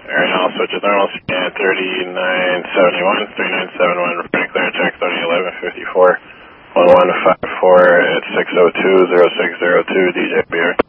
Alright, I'll switch to thermal scan 3971, 3971, reporting clear check 301154, 1154 at 602-0602, DJ Beer.